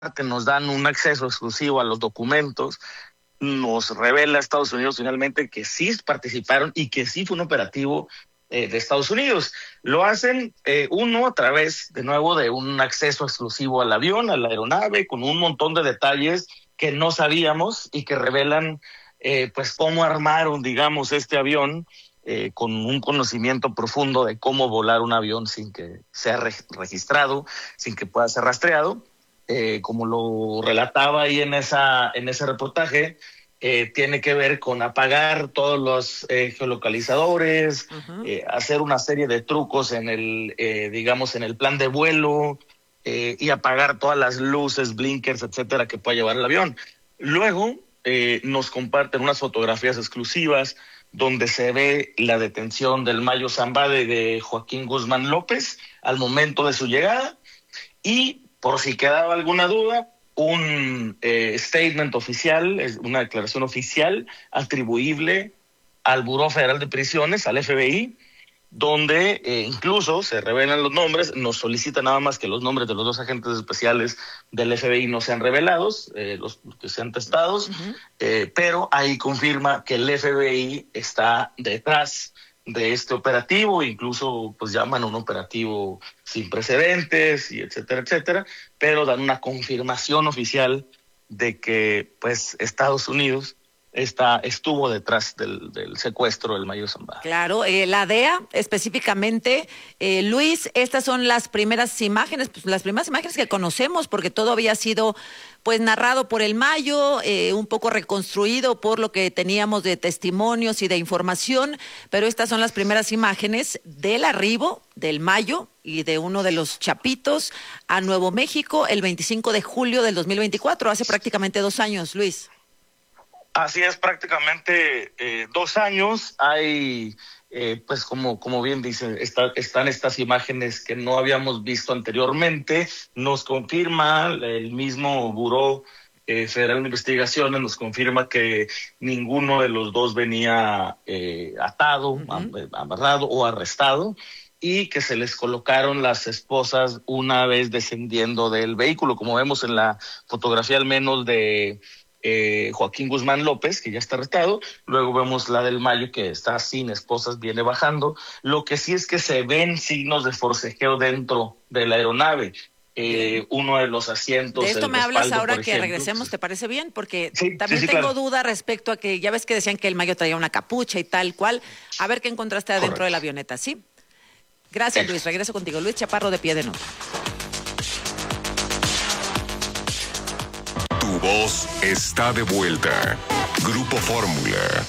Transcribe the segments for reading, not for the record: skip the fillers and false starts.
nos dan un acceso exclusivo a los documentos, nos revela Estados Unidos finalmente que sí participaron y que sí fue un operativo de Estados Unidos. Lo hacen uno a través, de nuevo, de un acceso exclusivo al avión, a la aeronave, con un montón de detalles que no sabíamos y que revelan pues cómo armaron, digamos, este avión con un conocimiento profundo de cómo volar un avión sin que sea registrado, sin que pueda ser rastreado. Como lo relataba ahí en ese reportaje, tiene que ver con apagar todos los geolocalizadores, hacer una serie de trucos en digamos, en el plan de vuelo, y apagar todas las luces, blinkers, etcétera, que pueda llevar el avión. Luego nos comparten unas fotografías exclusivas donde se ve la detención del Mayo Zambada y de Joaquín Guzmán López al momento de su llegada, y por si quedaba alguna duda, un statement oficial, una declaración oficial atribuible al Buró Federal de Prisiones, al FBI, donde incluso se revelan los nombres. Nos solicita nada más que los nombres de los dos agentes especiales del FBI no sean revelados, los que sean testados, pero ahí confirma que el FBI está detrás de este operativo, incluso pues llaman un operativo sin precedentes y etcétera, pero dan una confirmación oficial de que pues Estados Unidos estuvo detrás del secuestro del Mayo Zambada. Claro, la DEA específicamente, Luis, estas son las primeras imágenes, pues las primeras imágenes que conocemos, porque todo había sido pues narrado por el Mayo, un poco reconstruido por lo que teníamos de testimonios y de información, pero estas son las primeras imágenes del arribo del Mayo y de uno de los chapitos a Nuevo México el 25 de julio del 2024, hace prácticamente 2 años, Luis. Así es, prácticamente 2 años. Hay, pues como bien dice, están estas imágenes que no habíamos visto anteriormente. Nos confirma el mismo Buró Federal de Investigaciones, nos confirma que ninguno de los dos venía atado, amarrado o arrestado, y que se les colocaron las esposas una vez descendiendo del vehículo, como vemos en la fotografía al menos de Joaquín Guzmán López, que ya está arrestado. Luego vemos la del Mayo, que está sin esposas, viene bajando. Lo que sí es que se ven signos de forcejeo dentro de la aeronave. Uno de los asientos. De esto me hablas ahora que regresemos, ¿te parece bien? Porque también tengo duda respecto a que ya ves que decían que el Mayo traía una capucha y tal cual. A ver qué encontraste adentro de la avioneta, ¿sí? Gracias, Luis. Regreso contigo. Luis Chaparro, de Pie de Nuevo. Tu voz está de vuelta. Grupo Fórmula.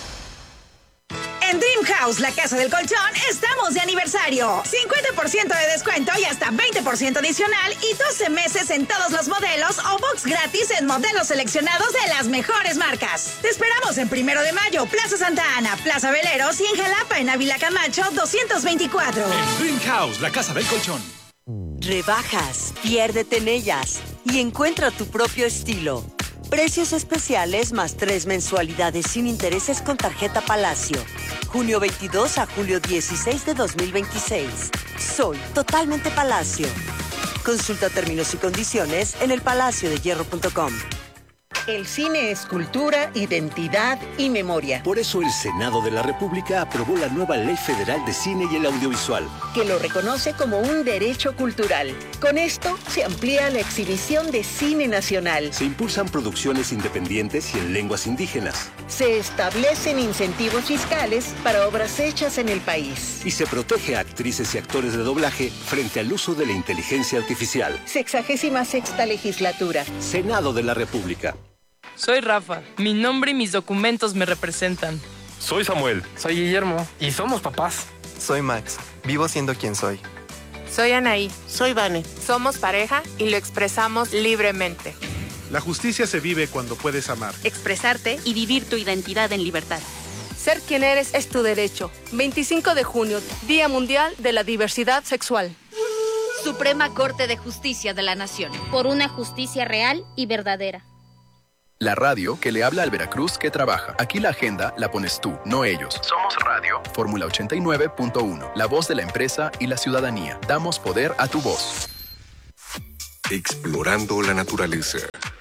En Dream House, la casa del colchón, estamos de aniversario. 50% de descuento y hasta 20% adicional y 12 meses en todos los modelos o box gratis en modelos seleccionados de las mejores marcas. Te esperamos en 1 de Mayo, Plaza Santa Ana, Plaza Veleros y en Jalapa, en Ávila Camacho 224. En Dream House, la casa del colchón. Rebajas, piérdete en ellas y encuentra tu propio estilo. Precios especiales más 3 mensualidades sin intereses con tarjeta Palacio. Junio 22 a julio 16 de 2026. Soy totalmente Palacio. Consulta términos y condiciones en elpalaciodehierro.com. El cine es cultura, identidad y memoria. Por eso el Senado de la República aprobó la nueva Ley Federal de Cine y el Audiovisual, que lo reconoce como un derecho cultural. Con esto se amplía la exhibición de cine nacional. Se impulsan producciones independientes y en lenguas indígenas. Se establecen incentivos fiscales para obras hechas en el país. Y se protege a actrices y actores de doblaje frente al uso de la inteligencia artificial. 66ª legislatura. Senado de la República. Soy Rafa. Mi nombre y mis documentos me representan. Soy Samuel. Soy Guillermo. Y somos papás. Soy Max. Vivo siendo quien soy. Soy Anaí. Soy Vane. Somos pareja y lo expresamos libremente. La justicia se vive cuando puedes amar, expresarte y vivir tu identidad en libertad. Ser quien eres es tu derecho. 25 de junio, Día Mundial de la Diversidad Sexual. Suprema Corte de Justicia de la Nación. Por una justicia real y verdadera. La radio que le habla al Veracruz que trabaja. Aquí la agenda la pones tú, no ellos. Somos radio. Fórmula 89.1. La voz de la empresa y la ciudadanía. Damos poder a tu voz. Explorando la naturaleza.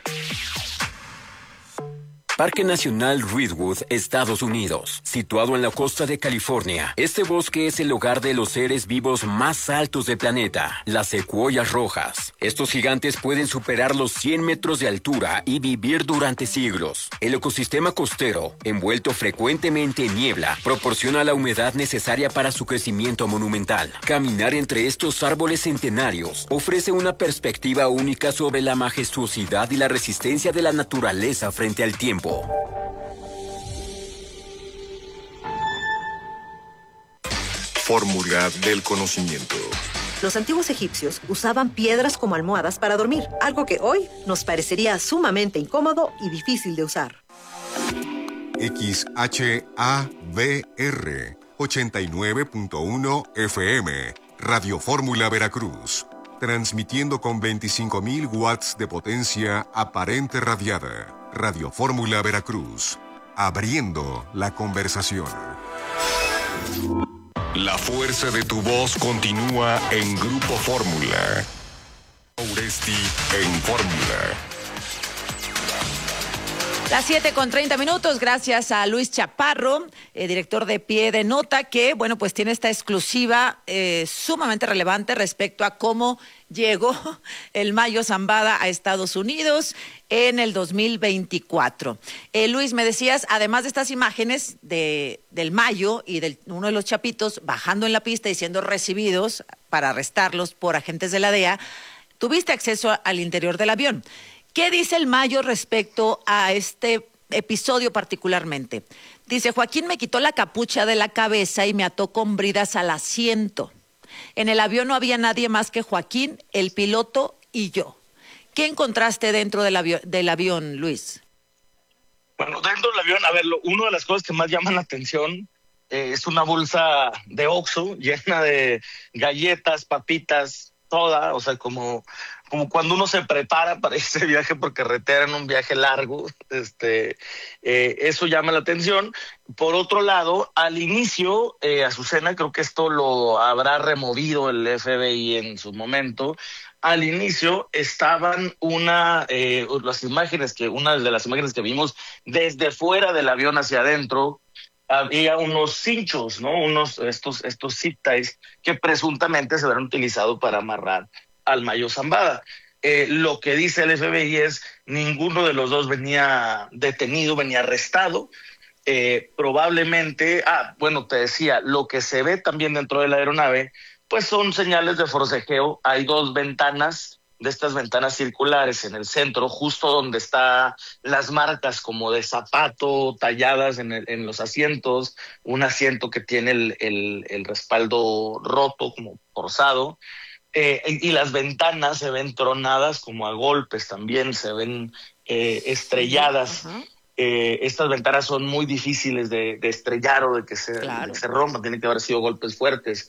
Parque Nacional Redwood, Estados Unidos. Situado en la costa de California, este bosque es el hogar de los seres vivos más altos del planeta, las secuoyas rojas. Estos gigantes pueden superar los 100 metros de altura y vivir durante siglos. El ecosistema costero, envuelto frecuentemente en niebla, proporciona la humedad necesaria para su crecimiento monumental. Caminar entre estos árboles centenarios ofrece una perspectiva única sobre la majestuosidad y la resistencia de la naturaleza frente al tiempo. Fórmula del conocimiento. Los antiguos egipcios usaban piedras como almohadas para dormir, algo que hoy nos parecería sumamente incómodo y difícil de usar. XHABR 89.1 FM, Radio Fórmula Veracruz, transmitiendo con 25.000 watts de potencia aparente radiada. Radio Fórmula Veracruz, abriendo la conversación. La fuerza de tu voz continúa en Grupo Fórmula. Oresti en Fórmula. Las 7:30, gracias a Luis Chaparro, director de Pie de Nota, que, bueno, pues tiene esta exclusiva sumamente relevante respecto a cómo llegó el Mayo Zambada a Estados Unidos en el 2024. Luis, me decías, además de estas imágenes del Mayo y de uno de los chapitos bajando en la pista y siendo recibidos para arrestarlos por agentes de la DEA, tuviste acceso al interior del avión. ¿Qué dice el Mayo respecto a este episodio particularmente? Dice, Joaquín me quitó la capucha de la cabeza y me ató con bridas al asiento. En el avión no había nadie más que Joaquín, el piloto y yo. ¿Qué encontraste dentro del avión, Luis? Bueno, dentro del avión, a ver, una de las cosas que más llaman la atención es una bolsa de Oxxo llena de galletas, papitas, toda, o sea, como cuando uno se prepara para ese viaje por carretera en un viaje largo, eso llama la atención. Por otro lado, al inicio, Azucena, creo que esto lo habrá removido el FBI en su momento. Al inicio estaban una de las imágenes que vimos desde fuera del avión hacia adentro. Había unos cinchos, ¿no? Estos zip ties que presuntamente se habrán utilizado para amarrar al Mayo Zambada. Lo que dice el FBI es ninguno de los dos venía detenido, venía arrestado. Probablemente, te decía, lo que se ve también dentro de la aeronave, pues son señales de forcejeo. Hay dos ventanas, de estas ventanas circulares en el centro, justo donde están las marcas como de zapato talladas en los asientos, un asiento que tiene el respaldo roto, como forzado, y las ventanas se ven tronadas como a golpes también, se ven estrelladas. Uh-huh. Estas ventanas son muy difíciles de estrellar o de que se rompan, tienen que haber sido golpes fuertes.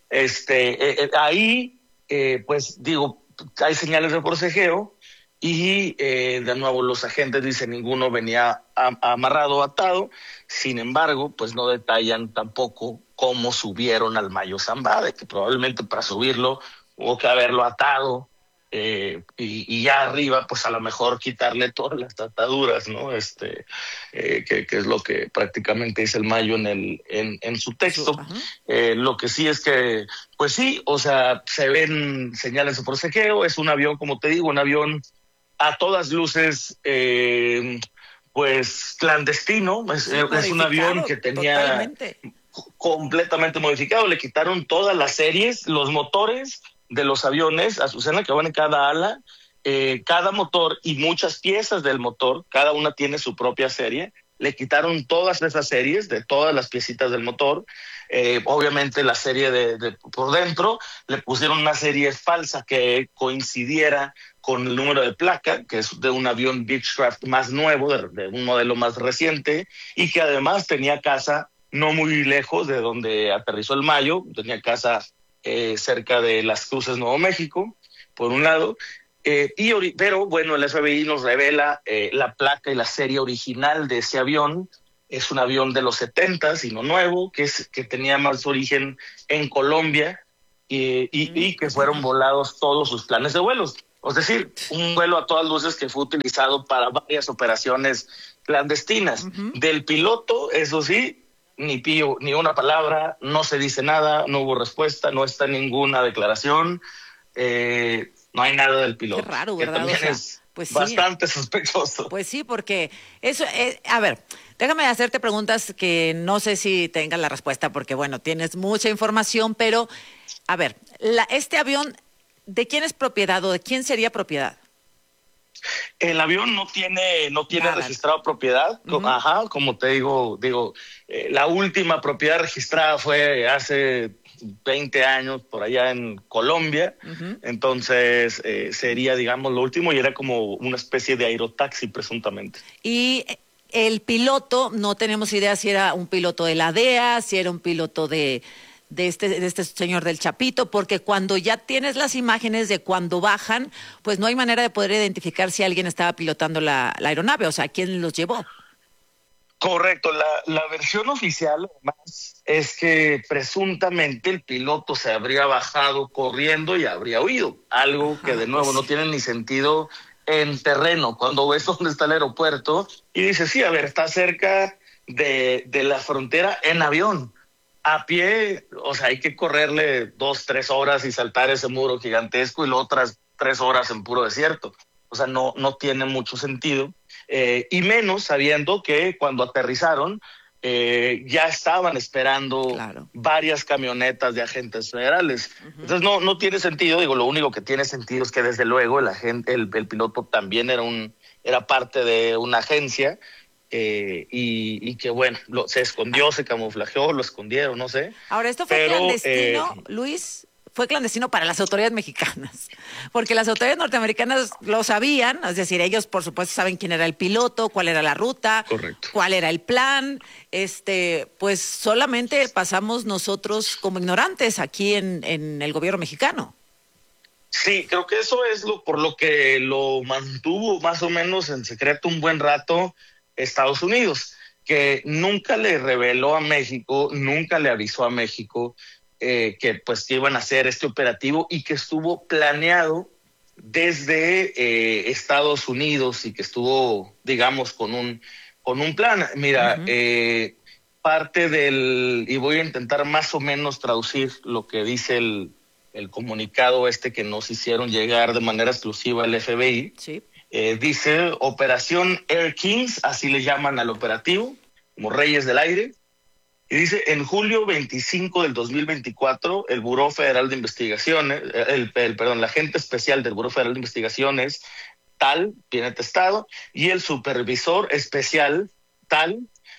Ahí, pues digo, hay señales de forcejeo y de nuevo los agentes dicen ninguno venía amarrado o atado. Sin embargo, pues no detallan tampoco cómo subieron al Mayo Zambada, que probablemente para subirlo hubo que haberlo atado y ya arriba pues a lo mejor quitarle todas las ataduras, ¿no? Que es lo que prácticamente dice el Mayo en su texto. Uh-huh. Lo que sí es que pues sí, o sea, se ven señales de forcejeo. Es un avión, como te digo, un avión a todas luces pues clandestino. Es un avión que tenía completamente modificado. Le quitaron todas las series, los motores de los aviones, Azucena, que van en cada ala, cada motor y muchas piezas del motor, cada una tiene su propia serie. Le quitaron todas esas series de todas las piecitas del motor. Obviamente la serie de por dentro, le pusieron una serie falsa que coincidiera con el número de placa, que es de un avión Beechcraft más nuevo, de un modelo más reciente, y que además tenía casa no muy lejos de donde aterrizó el Mayo, tenía casa cerca de Las Cruces, Nuevo México, por un lado. Pero bueno, el FBI nos revela la placa y la serie original de ese avión. Es un avión de los 70s y no nuevo, que tenía más origen en Colombia y que fueron volados todos sus planes de vuelos. Es decir, un vuelo a todas luces que fue utilizado para varias operaciones clandestinas. Del piloto, eso sí, ni pío, ni una palabra, no se dice nada, no hubo respuesta, no está ninguna declaración, no hay nada del piloto. Qué raro, que ¿verdad? también O sea, es pues sí. bastante sospechoso. Pues sí, porque eso, a ver, déjame hacerte preguntas que no sé si tengan la respuesta, porque bueno, tienes mucha información, pero a ver, este avión, ¿de quién es propiedad o de quién sería propiedad? El avión no tiene registrado propiedad. Como te digo, la última propiedad registrada fue hace 20 años por allá en Colombia. Entonces sería, digamos, lo último, y era como una especie de aerotaxi presuntamente. Y el piloto, no tenemos idea si era un piloto de la DEA, si era un piloto de este señor del Chapito, porque cuando ya tienes las imágenes de cuando bajan, pues no hay manera de poder identificar si alguien estaba pilotando la aeronave, o sea, quién los llevó. Correcto, la versión oficial además es que presuntamente el piloto se habría bajado corriendo y habría huido, algo que de nuevo no tiene ni sentido en terreno. Cuando ves dónde está el aeropuerto y dices, sí, a ver, está cerca de la frontera en avión. A pie, o sea, hay que correrle 2-3 horas y saltar ese muro gigantesco y luego otras 3 horas en puro desierto. O sea, no tiene mucho sentido. Y menos sabiendo que cuando aterrizaron ya estaban esperando varias camionetas de agentes federales. Entonces no tiene sentido. Digo, lo único que tiene sentido es que desde luego el piloto también era parte de una agencia. Y que bueno, se escondió, se camuflajeó, lo escondieron, no sé. Ahora, esto fue clandestino, Luis, fue clandestino para las autoridades mexicanas, porque las autoridades norteamericanas lo sabían, es decir, ellos por supuesto saben quién era el piloto, cuál era la ruta, cuál era el plan, pues solamente pasamos nosotros como ignorantes aquí en el gobierno mexicano. Sí, creo que eso es por lo que lo mantuvo más o menos en secreto un buen rato Estados Unidos, que nunca le reveló a México, nunca le avisó a México que pues iban a hacer este operativo y que estuvo planeado desde Estados Unidos y que estuvo, digamos, con un plan. Mira, parte y voy a intentar más o menos traducir lo que dice el comunicado que nos hicieron llegar de manera exclusiva al FBI. Sí. Dice Operación Air Kings, así le llaman al operativo, como Reyes del Aire. Y dice, en julio 25 del 2024, el Buró Federal de Investigaciones, el agente especial del Buró Federal de Investigaciones, tal, viene atestado, y el supervisor especial, tal,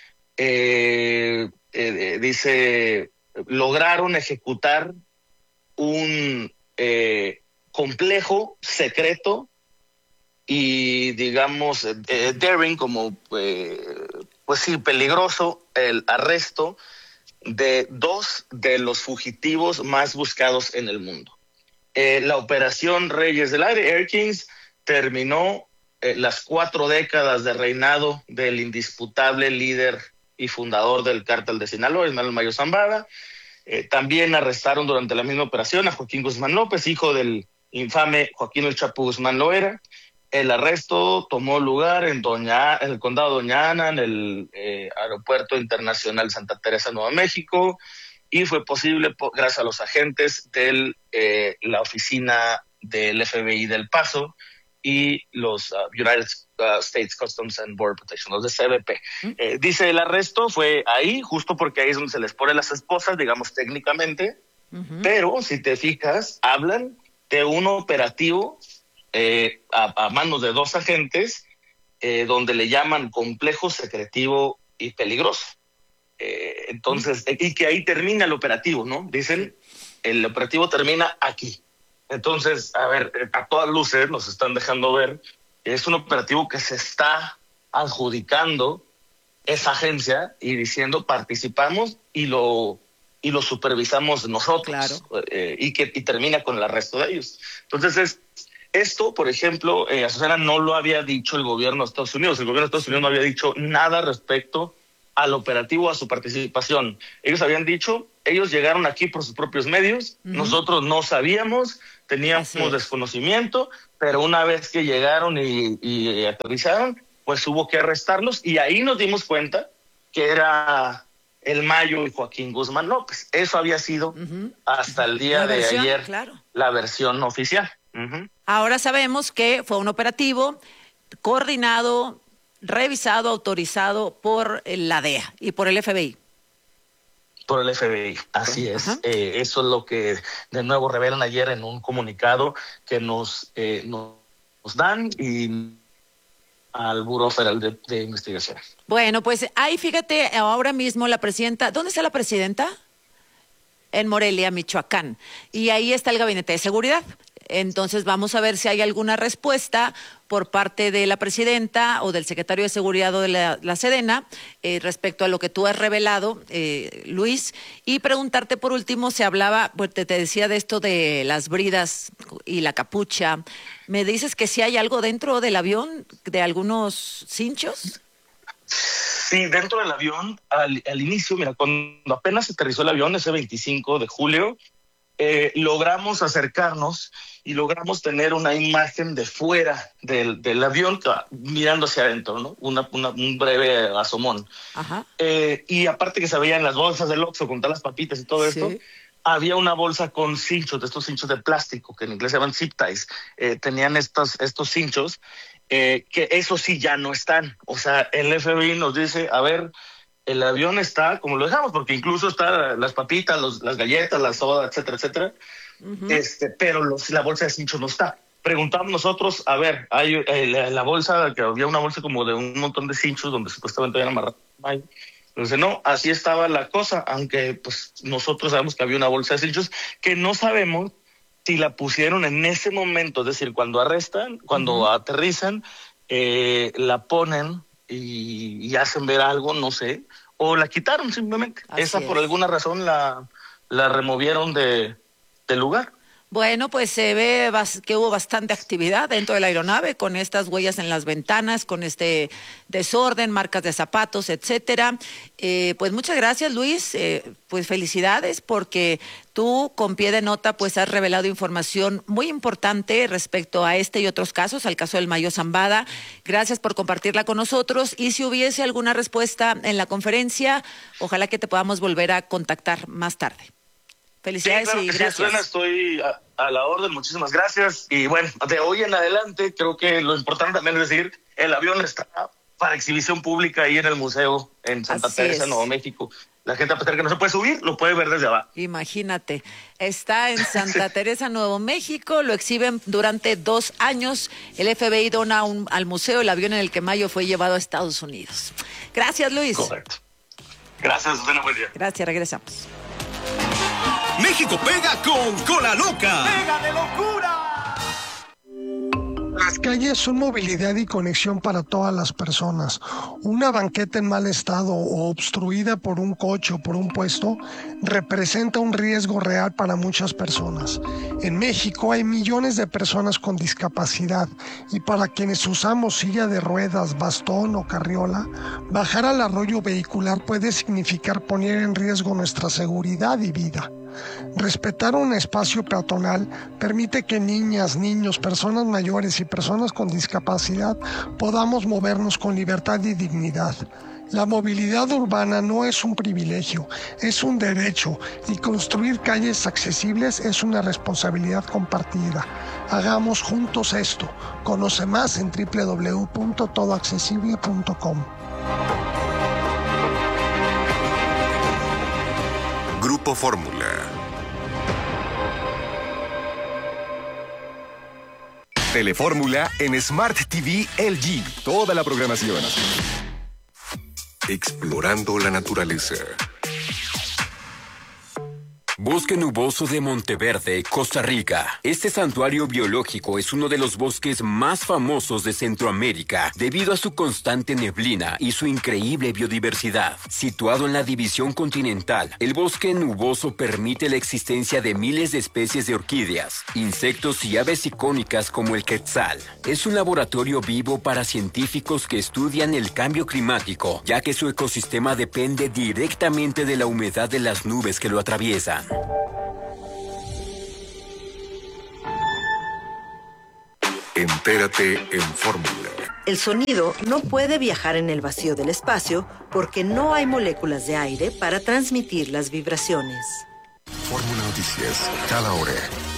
dice, lograron ejecutar un complejo secreto y digamos daring, como pues sí, peligroso, el arresto de 2 de los fugitivos más buscados en el mundo. La operación Reyes del Aire, Air Kings, terminó las 4 décadas de reinado del indisputable líder y fundador del cártel de Sinaloa, Ismael Mayo Zambada. También arrestaron durante la misma operación a Joaquín Guzmán López, hijo del infame Joaquín El Chapo Guzmán Loera. El arresto tomó lugar en el condado de Doña Ana, en el Aeropuerto Internacional Santa Teresa, Nuevo México, y fue posible gracias a los agentes de la oficina del FBI del Paso y los United States Customs and Border Protection, los de CBP. Dice, el arresto fue ahí, justo porque ahí es donde se les pone las esposas, digamos técnicamente, pero si te fijas, hablan de un operativo a manos de 2 agentes, donde le llaman complejo, secretivo y peligroso. Entonces, y que ahí termina el operativo, ¿no? Dicen, el operativo termina aquí. Entonces, a ver, a todas luces nos están dejando ver que es un operativo que se está adjudicando esa agencia y diciendo participamos y lo supervisamos nosotros. Claro. Y termina con el arresto de ellos. Entonces esto, por ejemplo, Azucena, no lo había dicho el gobierno de Estados Unidos. El gobierno de Estados Unidos no había dicho nada respecto al operativo, a su participación. Ellos habían dicho ellos llegaron aquí por sus propios medios, nosotros no sabíamos, teníamos desconocimiento, pero una vez que llegaron y aterrizaron, pues hubo que arrestarlos, y ahí nos dimos cuenta que era el Mayo y Joaquín Guzmán López. Eso había sido hasta el día de ayer la versión oficial. Ahora sabemos que fue un operativo coordinado, revisado, autorizado por la DEA y por el FBI. Por el FBI, así es. Eso es lo que de nuevo revelan ayer en un comunicado que nos dan y al Buró Federal de Investigación. Bueno, pues ahí fíjate, ahora mismo la presidenta, ¿dónde está la presidenta? En Morelia, Michoacán. Y ahí está el Gabinete de Seguridad. Entonces vamos a ver si hay alguna respuesta por parte de la presidenta o del secretario de Seguridad o de la Sedena respecto a lo que tú has revelado, Luis, y preguntarte por último, se hablaba, pues te decía de esto de las bridas y la capucha. ¿Me dices que sí hay algo dentro del avión, de algunos cinchos? Sí, dentro del avión, al inicio, mira, cuando apenas aterrizó el avión, ese 25 de julio, logramos acercarnos y logramos tener una imagen de fuera del avión mirando hacia adentro, ¿no? Un breve asomón. Y aparte que se veían las bolsas del Oxxo con todas las papitas y todo esto, había una bolsa con cinchos, de estos cinchos de plástico, que en inglés se llaman zip ties. Tenían estos cinchos, que eso sí ya no están. O sea, el FBI nos dice, a ver, el avión está como lo dejamos, porque incluso está las papitas, las galletas, la soda, etcétera, etcétera. Pero la bolsa de cincho no está. Preguntamos nosotros, a ver, hay la bolsa, que había una bolsa como de un montón de cinchos donde supuestamente habían amarrado. Entonces, no, así estaba la cosa, aunque pues nosotros sabemos que había una bolsa de cinchos que no sabemos si la pusieron en ese momento, es decir, cuando arrestan, cuando aterrizan, la ponen y hacen ver algo, no sé, o la quitaron simplemente. Esa por alguna razón la removieron del lugar. Bueno, pues se ve que hubo bastante actividad dentro de la aeronave, con estas huellas en las ventanas, con este desorden, marcas de zapatos, etcétera. Pues muchas gracias, Luis. Pues felicidades, porque tú, con pie de nota, pues has revelado información muy importante respecto a este y otros casos, al caso del Mayo Zambada. Gracias por compartirla con nosotros. Y si hubiese alguna respuesta en la conferencia, ojalá que te podamos volver a contactar más tarde. Felicidades, sí, claro, y gracias. Sí, Susana, estoy a la orden, muchísimas gracias. Y bueno, de hoy en adelante, creo que lo importante también es decir, el avión está para exhibición pública ahí en el museo en Santa Teresa, Nuevo México. La gente, a pesar que no se puede subir, lo puede ver desde abajo. Imagínate, está en Santa Teresa, Nuevo México, lo exhiben durante 2 años. El FBI dona al museo el avión en el que Mayo fue llevado a Estados Unidos. Gracias, Luis. Correcto. Gracias, Susana, buen día. Gracias, regresamos. México pega con Cola Loca. ¡Pega de locura! Las calles son movilidad y conexión para todas las personas. Una banqueta en mal estado o obstruida por un coche o por un puesto representa un riesgo real para muchas personas. En México hay millones de personas con discapacidad y para quienes usamos silla de ruedas, bastón o carriola, bajar al arroyo vehicular puede significar poner en riesgo nuestra seguridad y vida. Respetar un espacio peatonal permite que niñas, niños, personas mayores y personas con discapacidad podamos movernos con libertad y dignidad. La movilidad urbana no es un privilegio, es un derecho, y construir calles accesibles es una responsabilidad compartida. Hagamos juntos esto. Conoce más en www.todoaccesible.com. Grupo Fórmula. Telefórmula en Smart TV LG. Toda la programación. Explorando la naturaleza. Bosque Nuboso de Monteverde, Costa Rica. Este santuario biológico es uno de los bosques más famosos de Centroamérica debido a su constante neblina y su increíble biodiversidad. Situado en la división continental, el bosque nuboso permite la existencia de miles de especies de orquídeas, insectos y aves icónicas como el quetzal. Es un laboratorio vivo para científicos que estudian el cambio climático, ya que su ecosistema depende directamente de la humedad de las nubes que lo atraviesan. Entérate en Fórmula. El sonido no puede viajar en el vacío del espacio porque no hay moléculas de aire para transmitir las vibraciones. Fórmula Noticias, cada hora.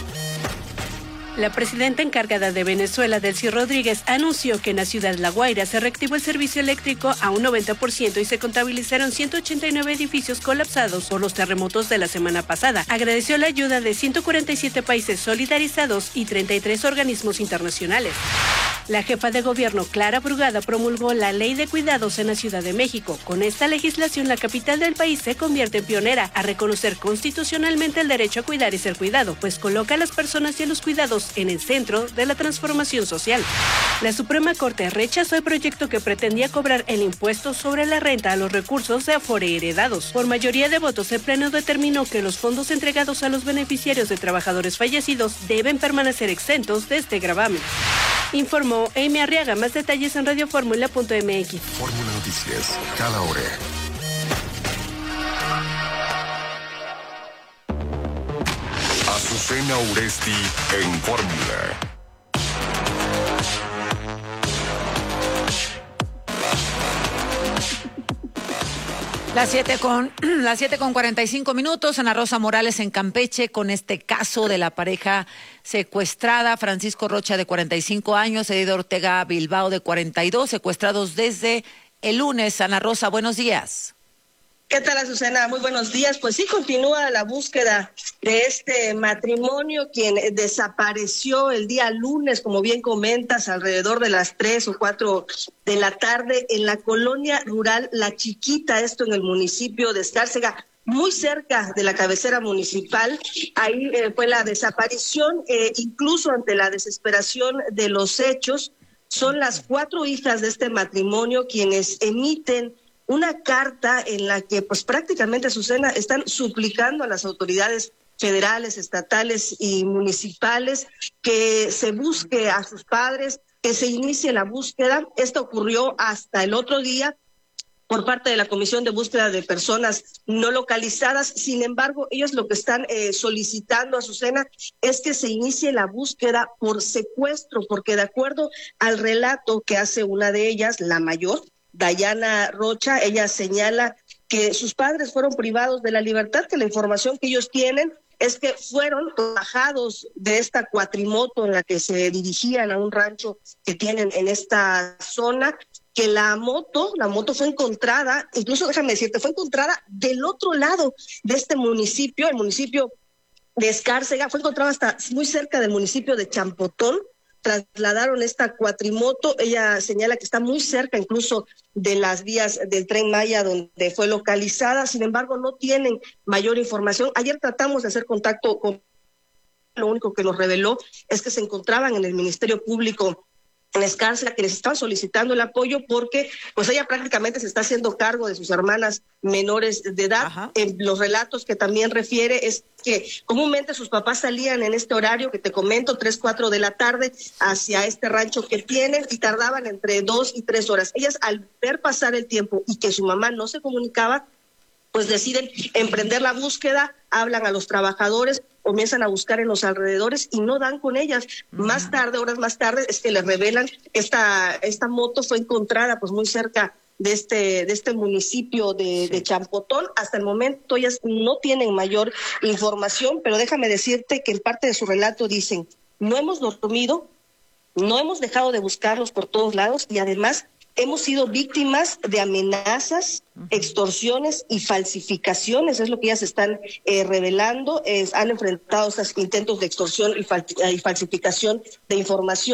La presidenta encargada de Venezuela, Delcy Rodríguez, anunció que en la ciudad de La Guaira se reactivó el servicio eléctrico a un 90% y se contabilizaron 189 edificios colapsados por los terremotos de la semana pasada. Agradeció la ayuda de 147 países solidarizados y 33 organismos internacionales. La jefa de gobierno, Clara Brugada, promulgó la Ley de Cuidados en la Ciudad de México. Con esta legislación, la capital del país se convierte en pionera a reconocer constitucionalmente el derecho a cuidar y ser cuidado, pues coloca a las personas y a los cuidados en el centro de la transformación social. La Suprema Corte rechazó el proyecto que pretendía cobrar el impuesto sobre la renta a los recursos de Afore heredados. Por mayoría de votos, el Pleno determinó que los fondos entregados a los beneficiarios de trabajadores fallecidos deben permanecer exentos de este gravamen. Informó Amy Arriaga. Más detalles en radioformula.mx. Fórmula Noticias, cada hora. Azucena Uresti en Fórmula. Las 7:45. Ana Rosa Morales en Campeche con este caso de la pareja secuestrada, Francisco Rocha de 45 años, Edith Ortega Bilbao de 42, secuestrados desde el lunes. Ana Rosa, buenos días. ¿Qué tal, Azucena? Muy buenos días. Pues sí, continúa la búsqueda de este matrimonio, quien desapareció el día lunes, como bien comentas, alrededor de las 3 o 4 de la tarde en la colonia rural La Chiquita, esto en el municipio de Escárcega, muy cerca de la cabecera municipal. Ahí fue la desaparición, incluso ante la desesperación de los hechos. Son las 4 hijas de este matrimonio quienes emiten una carta en la que pues prácticamente, Azucena, están suplicando a las autoridades federales, estatales y municipales que se busque a sus padres, que se inicie la búsqueda. Esto ocurrió hasta el otro día por parte de la Comisión de Búsqueda de Personas No Localizadas. Sin embargo, ellos lo que están solicitando, Azucena, es que se inicie la búsqueda por secuestro, porque de acuerdo al relato que hace una de ellas, la mayor, Dayana Rocha, ella señala que sus padres fueron privados de la libertad, que la información que ellos tienen es que fueron bajados de esta cuatrimoto en la que se dirigían a un rancho que tienen en esta zona, que la moto fue encontrada, incluso déjame decirte, fue encontrada del otro lado de este municipio, el municipio de Escárcega, fue encontrada hasta muy cerca del municipio de Champotón. Trasladaron esta cuatrimoto, ella señala que está muy cerca incluso de las vías del Tren Maya donde fue localizada. Sin embargo, no tienen mayor información. Ayer tratamos de hacer contacto con, lo único que nos reveló es que se encontraban en el Ministerio Público en Escárcega, que les estaban solicitando el apoyo porque pues ella prácticamente se está haciendo cargo de sus hermanas menores de edad. Los relatos que también refiere es que comúnmente sus papás salían en este horario que te comento, 3, 4 de la tarde, hacia este rancho que tienen y tardaban entre 2 y 3 horas. Ellas, al ver pasar el tiempo y que su mamá no se comunicaba, pues deciden emprender la búsqueda, hablan a los trabajadores, comienzan a buscar en los alrededores y no dan con ellas. Más tarde, horas más tarde, es que les revelan que esta moto fue encontrada pues muy cerca de este municipio de Champotón. Hasta el momento ellas no tienen mayor información, pero déjame decirte que en parte de su relato dicen: no hemos dormido, no hemos dejado de buscarlos por todos lados y además hemos sido víctimas de amenazas, extorsiones y falsificaciones, es lo que ellas están revelando. Han enfrentado estos intentos de extorsión y falsificación de información.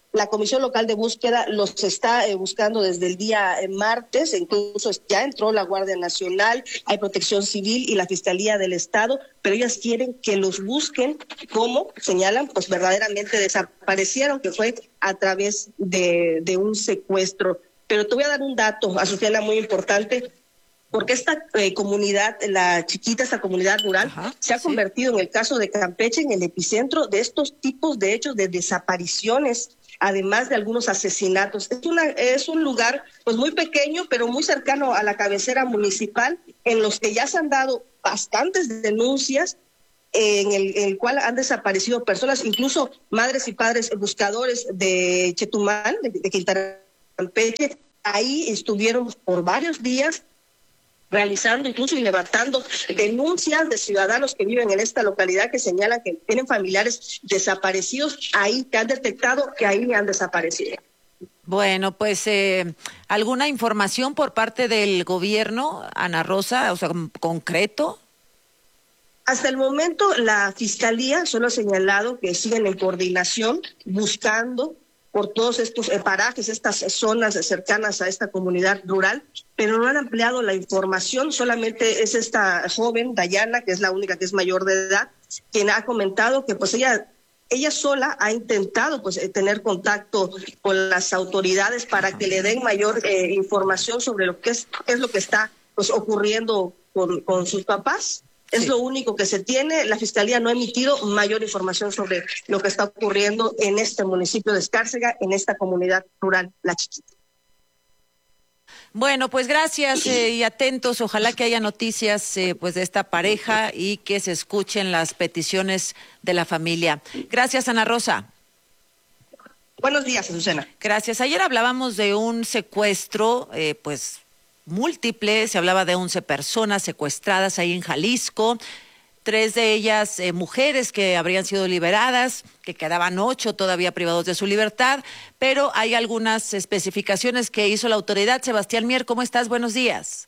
La Comisión Local de Búsqueda los está buscando desde el día martes, incluso ya entró la Guardia Nacional, hay Protección Civil y la Fiscalía del Estado, pero ellas quieren que los busquen como señalan, pues verdaderamente desaparecieron, que fue a través de un secuestro. Pero te voy a dar un dato, Azucena, muy importante, porque esta comunidad, esta comunidad rural, se ha convertido en el caso de Campeche en el epicentro de estos tipos de hechos de desapariciones, además de algunos asesinatos. Es un lugar pues muy pequeño, pero muy cercano a la cabecera municipal, en los que ya se han dado bastantes denuncias, en el cual han desaparecido personas, incluso madres y padres buscadores de Chetumal, de Quintana Campeche. Ahí estuvieron por varios días realizando incluso y levantando denuncias de ciudadanos que viven en esta localidad, que señalan que tienen familiares desaparecidos ahí, que han detectado que ahí han desaparecido. Bueno, pues ¿alguna información por parte del gobierno, Ana Rosa, o sea, concreto? Hasta el momento la Fiscalía solo ha señalado que siguen en coordinación buscando por todos estos parajes, estas zonas cercanas a esta comunidad rural, pero no han ampliado la información. Solamente es esta joven, Dayana, que es la única que es mayor de edad, quien ha comentado que pues ella sola ha intentado pues tener contacto con las autoridades para que le den mayor información sobre lo que es lo que está pues ocurriendo con sus papás. Es lo único que se tiene. La Fiscalía no ha emitido mayor información sobre lo que está ocurriendo en este municipio de Escárcega, en esta comunidad rural, La Chiquita. Bueno, pues gracias y atentos. Ojalá que haya noticias pues de esta pareja y que se escuchen las peticiones de la familia. Gracias, Ana Rosa. Buenos días, Azucena. Gracias. Ayer hablábamos de un secuestro, pues múltiple, se hablaba de 11 personas secuestradas ahí en Jalisco, 3 de ellas mujeres que habrían sido liberadas, que quedaban 8 todavía privados de su libertad, pero hay algunas especificaciones que hizo la autoridad. Sebastián Mier, ¿cómo estás? Buenos días.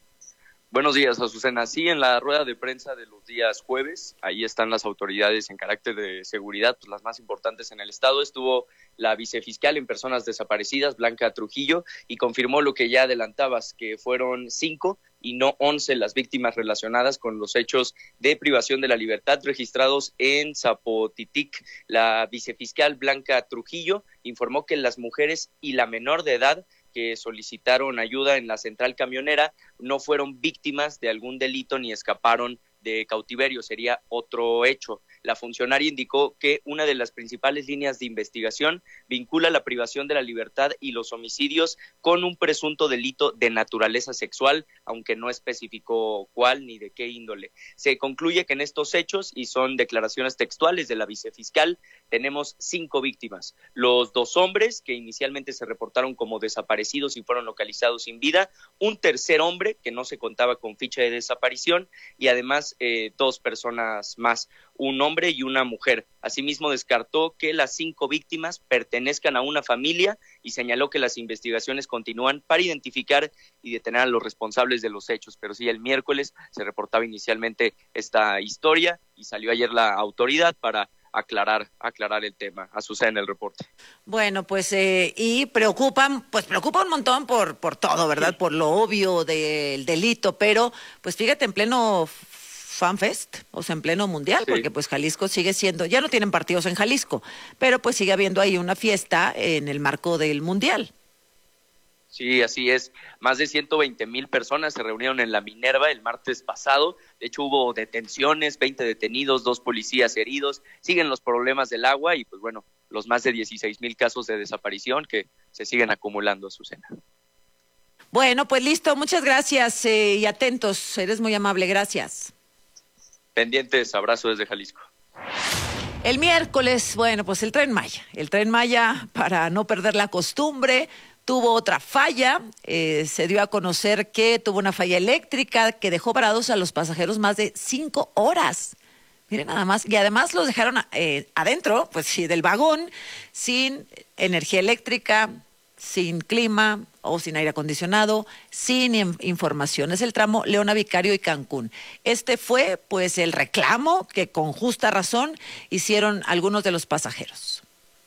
Buenos días, Azucena. Sí, en la rueda de prensa de los días jueves, ahí están las autoridades en carácter de seguridad, pues las más importantes en el estado. Estuvo la vicefiscal en personas desaparecidas, Blanca Trujillo, y confirmó lo que ya adelantabas, que fueron 5 y no 11 las víctimas relacionadas con los hechos de privación de la libertad registrados en Zapotitic. La vicefiscal Blanca Trujillo informó que las mujeres y la menor de edad que solicitaron ayuda en la central camionera no fueron víctimas de algún delito ni escaparon de cautiverio, sería otro hecho. La funcionaria indicó que una de las principales líneas de investigación vincula la privación de la libertad y los homicidios con un presunto delito de naturaleza sexual, aunque no especificó cuál ni de qué índole. Se concluye que en estos hechos, y son declaraciones textuales de la vicefiscal, tenemos 5 víctimas. Los 2 hombres que inicialmente se reportaron como desaparecidos y fueron localizados sin vida, un tercer hombre que no se contaba con ficha de desaparición y además 2 personas más, un hombre y una mujer. Asimismo, descartó que las 5 víctimas pertenezcan a una familia y señaló que las investigaciones continúan para identificar y detener a los responsables de los hechos. Pero sí, el miércoles se reportaba inicialmente esta historia y salió ayer la autoridad para aclarar el tema. Azucena en el reporte. Bueno, pues y preocupa un montón por todo, ¿verdad? Sí. Por lo obvio del delito, pero pues fíjate, en pleno FanFest, o sea, en pleno mundial, sí. Porque pues Jalisco sigue siendo, ya no tienen partidos en Jalisco, pero pues sigue habiendo ahí una fiesta en el marco del mundial. Sí, así es. Más de 120,000 personas se reunieron en la Minerva el martes pasado. De hecho, hubo detenciones, 20 detenidos, 2 policías heridos. Siguen los problemas del agua y, pues bueno, los más de 16,000 casos de desaparición que se siguen acumulando, Azucena. Bueno, pues listo. Muchas gracias y atentos. Eres muy amable. Gracias. Pendientes. Abrazo desde Jalisco. El miércoles, bueno, pues el Tren Maya, para no perder la costumbre, tuvo otra falla. Se dio a conocer que tuvo una falla eléctrica que dejó varados a los pasajeros más de 5 horas. Miren nada más. Y además los dejaron adentro, pues sí, del vagón, sin energía eléctrica, sin clima o sin aire acondicionado, sin información. Es el tramo Leona Vicario y Cancún. Este fue, pues, el reclamo que con justa razón hicieron algunos de los pasajeros.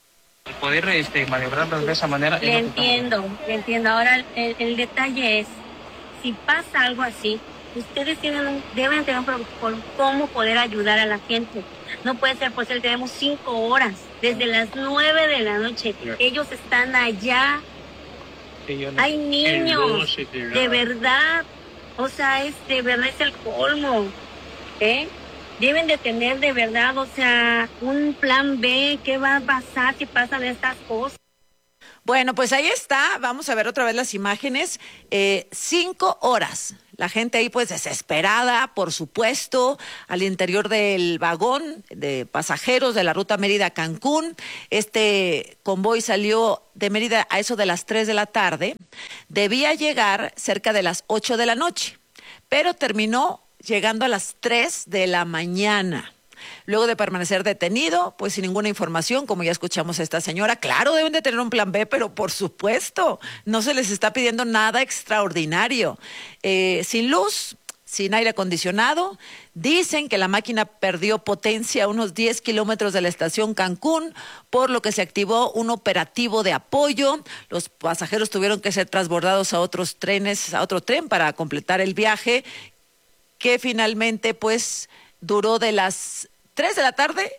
poder maniobrarlos de esa manera. Le entiendo. Ahora el detalle es, si pasa algo así, ustedes deben tener un protocolo cómo poder ayudar a la gente. No puede ser posible, tenemos 5 horas, desde las 9 de la noche. Ellos están allá. Hay niños, de verdad. O sea, de verdad es el colmo. Deben de tener de verdad, o sea, un plan B. ¿Qué va a pasar si pasan estas cosas? Bueno, pues ahí está. Vamos a ver otra vez las imágenes. 5 horas. La gente ahí pues desesperada, por supuesto, al interior del vagón de pasajeros de la ruta Mérida-Cancún. Este convoy salió de Mérida a eso de las 3 de la tarde. Debía llegar cerca de las 8 de la noche, pero terminó llegando a las 3 de la mañana. Luego de permanecer detenido, pues sin ninguna información, como ya escuchamos a esta señora. Claro, deben de tener un plan B, pero por supuesto, no se les está pidiendo nada extraordinario. Sin luz, sin aire acondicionado. Dicen que la máquina perdió potencia a unos 10 kilómetros de la estación Cancún, por lo que se activó un operativo de apoyo. Los pasajeros tuvieron que ser transbordados a otro tren para completar el viaje, que finalmente pues duró de las 3 de la tarde,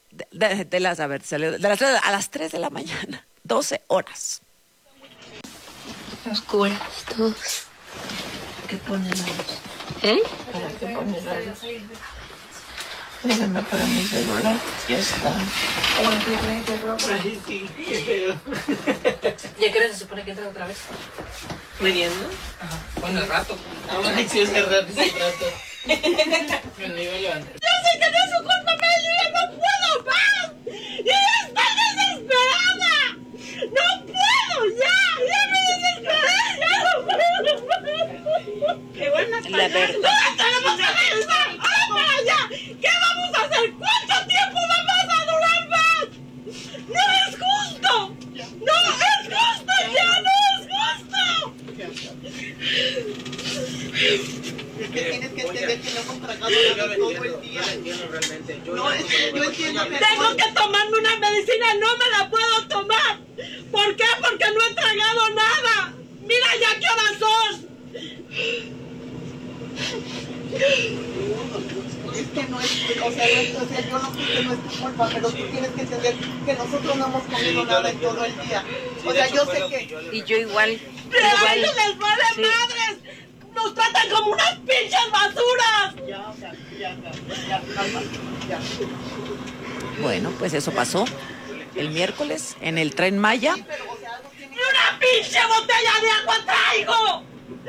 a las 3 de la mañana, 12 horas. Oscuras todos. ¿Qué pone la luz? ¿Para qué pone la luz? Déjame para mi celular, ya está. ¿Ya qué hora se supone que entra otra vez? ¿Midiendo? Ajá. Bueno, el rato. Ay, sí, ese rato. Me iba a levantar. Yo sé que no es su culpa, Meli, no puedo más. Y ya estoy desesperada. No puedo, ya me desesperé, ya no puedo. ¿Qué van a La verdad. ¡No tenemos que regresar! ¡Ahora para allá! ¿Qué vamos a hacer? ¿Cuánto tiempo vamos a durar más? ¡No es justo! ¡No es justo! ¡Ya no es justo! Es que tienes que entender que no hemos tragado nada todo el día. Yo entiendo que tengo que tomarme una medicina, no me la puedo tomar. ¿Por qué? Porque no he tragado nada. Mira ya qué horas son. Es que no es, o sea, yo no sé que no es tu culpa, pero tú tienes que entender que nosotros no hemos comido nada en todo el día. O sea, yo sé que... Y yo igual. ¡Pero a ellos les vale madres! ¡Nos tratan como unas pinches basuras! Ya. Bueno, pues eso pasó el miércoles en el Tren Maya. ¡Ni una pinche botella de agua traigo!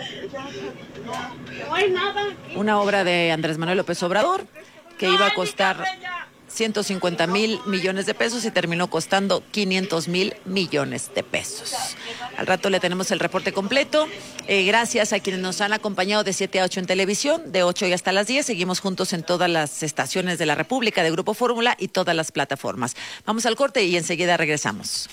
No hay nada aquí. Una obra de Andrés Manuel López Obrador que iba a costar 150,000 millones de pesos y terminó costando 500,000 millones de pesos. Al rato le tenemos el reporte completo. Gracias a quienes nos han acompañado de 7 a 8 en televisión, de 8 y hasta las 10. Seguimos juntos en todas las estaciones de la República, de Grupo Fórmula y todas las plataformas. Vamos al corte y enseguida regresamos.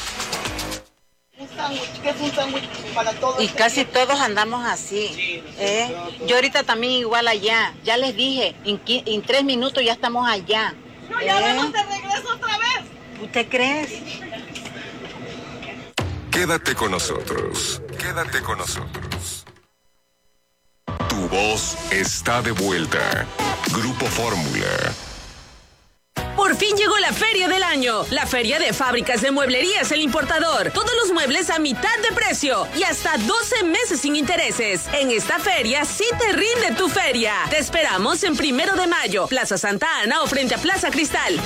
¿Qué es un sándwich para todos? Y casi todos andamos así. Yo ahorita también igual allá. Ya les dije, en 3 minutos ya estamos allá. No, ya vamos de regreso otra vez. ¿Usted cree? Quédate con nosotros. Quédate con nosotros. Tu voz está de vuelta. Grupo Fórmula. Por fin llegó la Feria del Año, la feria de fábricas de mueblerías El Importador. Todos los muebles a mitad de precio y hasta 12 meses sin intereses. En esta feria sí te rinde tu feria. Te esperamos en 1 de mayo, Plaza Santa Ana o frente a Plaza Cristal.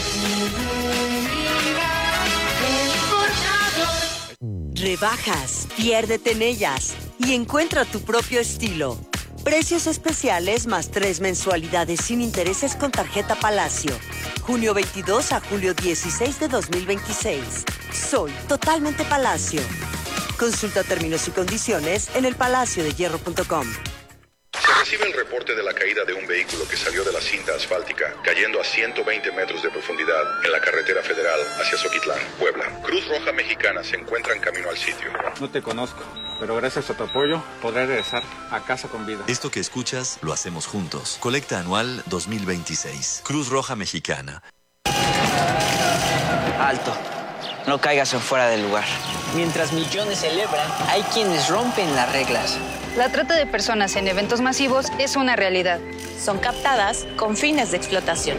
Rebajas, piérdete en ellas y encuentra tu propio estilo. Precios especiales más 3 mensualidades sin intereses con tarjeta Palacio. Junio 22 a julio 16 de 2026. Soy totalmente Palacio. Consulta términos y condiciones en elpalaciodehierro.com. Se recibe el reporte de la caída de un vehículo que salió de la cinta asfáltica, cayendo a 120 metros de profundidad en la carretera federal hacia Zoquitlán, Puebla. Cruz Roja Mexicana se encuentra en camino al sitio. No te conozco, pero gracias a tu apoyo podré regresar a casa con vida. Esto que escuchas lo hacemos juntos. Colecta anual 2026. Cruz Roja Mexicana. Alto. no caigas en fuera del lugar. Mientras millones celebran, hay quienes rompen las reglas. La trata de personas en eventos masivos es una realidad. Son captadas con fines de explotación.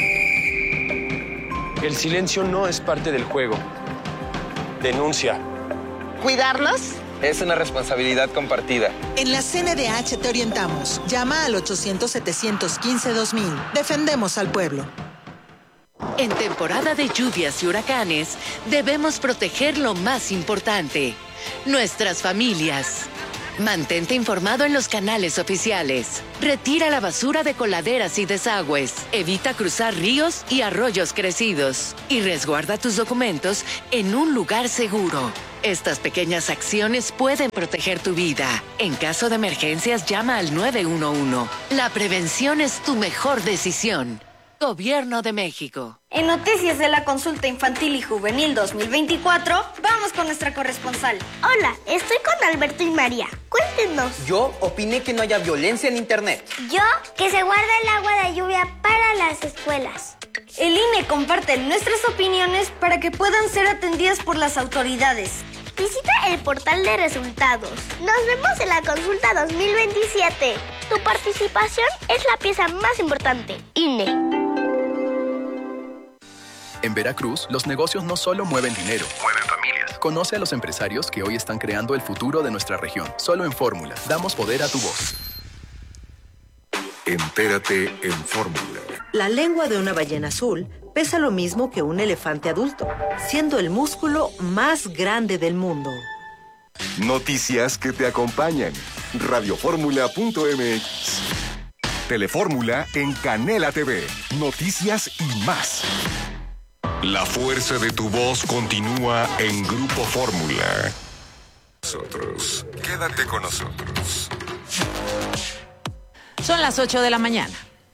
El silencio no es parte del juego. Denuncia. ¿Cuidarnos? Es una responsabilidad compartida. En la CNDH te orientamos. Llama al 800-715-2000. Defendemos al pueblo. En temporada de lluvias y huracanes, debemos proteger lo más importante, nuestras familias. Mantente informado en los canales oficiales. Retira la basura de coladeras y desagües. Evita cruzar ríos y arroyos crecidos. Y resguarda tus documentos en un lugar seguro. Estas pequeñas acciones pueden proteger tu vida. En caso de emergencias, llama al 911. La prevención es tu mejor decisión. Gobierno de México. En noticias de la consulta infantil y juvenil 2024, vamos con nuestra corresponsal. Hola, estoy con Alberto y María. Cuéntenos. Yo opiné que no haya violencia en internet. Yo, que se guarda el agua de lluvia para las escuelas. El INE comparte nuestras opiniones para que puedan ser atendidas por las autoridades. Visita el portal de resultados. Nos vemos en la consulta 2027. Tu participación es la pieza más importante. INE. En Veracruz, los negocios no solo mueven dinero, mueven familias. Conoce a los empresarios que hoy están creando el futuro de nuestra región. Solo en Fórmula, damos poder a tu voz. Entérate en Fórmula. La lengua de una ballena azul pesa lo mismo que un elefante adulto, siendo el músculo más grande del mundo. Noticias que te acompañan. Radioformula.mx. Telefórmula en Canela TV. Noticias y más. La fuerza de tu voz continúa en Grupo Fórmula. Nosotros, quédate con nosotros. Son las 8 de la mañana.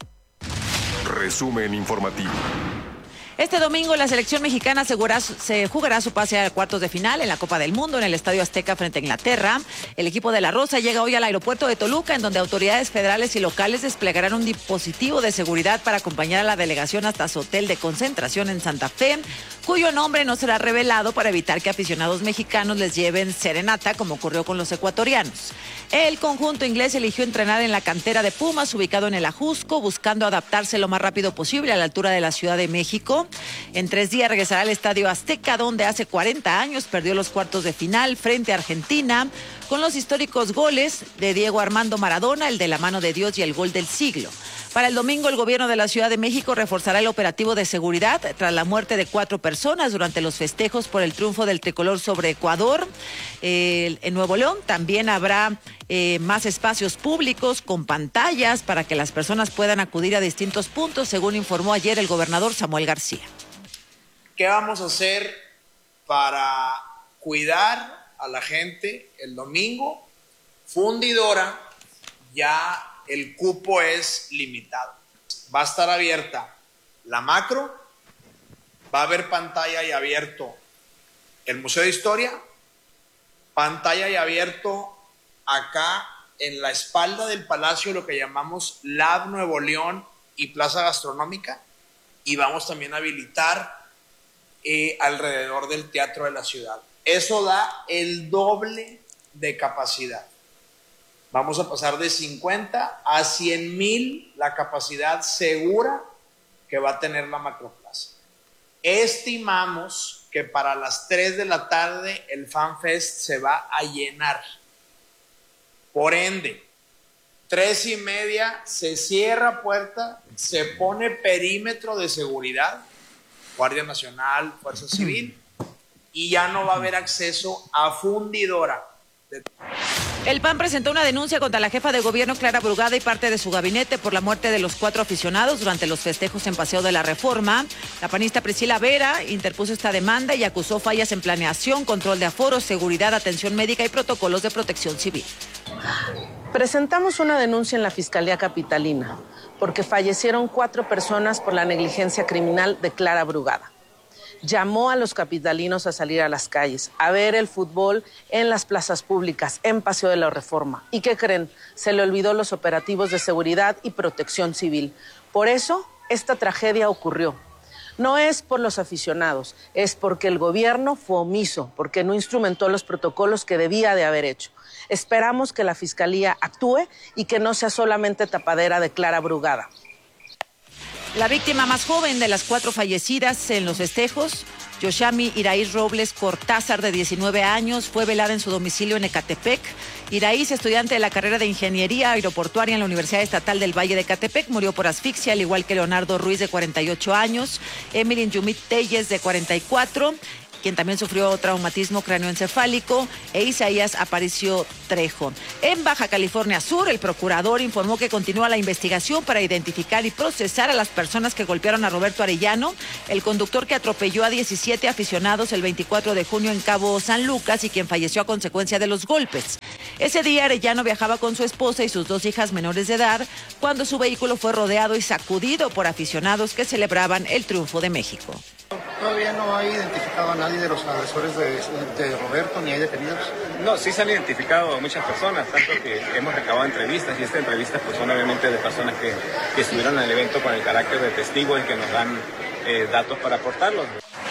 Resumen informativo. Este domingo la selección mexicana se jugará su pase a cuartos de final en la Copa del Mundo en el Estadio Azteca frente a Inglaterra. El equipo de La Rosa llega hoy al aeropuerto de Toluca, en donde autoridades federales y locales desplegarán un dispositivo de seguridad para acompañar a la delegación hasta su hotel de concentración en Santa Fe, cuyo nombre no será revelado para evitar que aficionados mexicanos les lleven serenata, como ocurrió con los ecuatorianos. El conjunto inglés eligió entrenar en la cantera de Pumas, ubicado en el Ajusco, buscando adaptarse lo más rápido posible a la altura de la Ciudad de México. En 3 días regresará al Estadio Azteca, donde hace 40 años perdió los cuartos de final frente a Argentina, con los históricos goles de Diego Armando Maradona, el de la mano de Dios y el gol del siglo. Para el domingo, el gobierno de la Ciudad de México reforzará el operativo de seguridad tras la muerte de 4 personas durante los festejos por el triunfo del tricolor sobre Ecuador. En Nuevo León también habrá más espacios públicos con pantallas para que las personas puedan acudir a distintos puntos, según informó ayer el gobernador Samuel García. ¿Qué vamos a hacer para cuidar a la gente el domingo? Fundidora, ya el cupo es limitado. Va a estar abierta la macro, va a haber pantalla y abierto el Museo de Historia, pantalla y abierto acá en la espalda del Palacio, lo que llamamos Lab Nuevo León y Plaza Gastronómica, y vamos también a habilitar alrededor del Teatro de la Ciudad. Eso da el doble de capacidad. Vamos a pasar de 50 a 100,000 la capacidad segura que va a tener la Macroplaza. Estimamos que para las 3 de la tarde el FanFest se va a llenar. Por ende, 3:30 se cierra puerta, se pone perímetro de seguridad, Guardia Nacional, Fuerza Civil, y ya no va a haber acceso a fundidora. El PAN presentó una denuncia contra la jefa de gobierno Clara Brugada y parte de su gabinete por la muerte de los 4 aficionados durante los festejos en Paseo de la Reforma. La panista Priscila Vera interpuso esta demanda y acusó fallas en planeación, control de aforos, seguridad, atención médica y protocolos de protección civil. Presentamos una denuncia en la Fiscalía Capitalina porque fallecieron 4 personas por la negligencia criminal de Clara Brugada. Llamó a los capitalinos a salir a las calles, a ver el fútbol en las plazas públicas, en Paseo de la Reforma. ¿Y qué creen? Se le olvidó los operativos de seguridad y protección civil. Por eso, esta tragedia ocurrió. No es por los aficionados, es porque el gobierno fue omiso, porque no instrumentó los protocolos que debía de haber hecho. Esperamos que la Fiscalía actúe y que no sea solamente tapadera de Clara Brugada. La víctima más joven de las 4 fallecidas en los festejos, Yoshami Iraíz Robles Cortázar, de 19 años, fue velada en su domicilio en Ecatepec. Iraíz, estudiante de la carrera de Ingeniería Aeroportuaria en la Universidad Estatal del Valle de Ecatepec, murió por asfixia, al igual que Leonardo Ruiz, de 48 años, Emily Yumit Telles, de 44, quien también sufrió traumatismo cráneoencefálico, e Isaías Aparicio Trejo. En Baja California Sur, el procurador informó que continúa la investigación para identificar y procesar a las personas que golpearon a Roberto Arellano, el conductor que atropelló a 17 aficionados el 24 de junio en Cabo San Lucas y quien falleció a consecuencia de los golpes. Ese día Arellano viajaba con su esposa y sus 2 hijas menores de edad cuando su vehículo fue rodeado y sacudido por aficionados que celebraban el triunfo de México. Todavía no hay identificado a nadie de los agresores de Roberto, ni hay detenidos. No, sí se han identificado a muchas personas, tanto que hemos recabado entrevistas, y estas entrevistas pues son obviamente de personas que estuvieron en el evento con el carácter de testigos y que nos dan datos para aportarlos.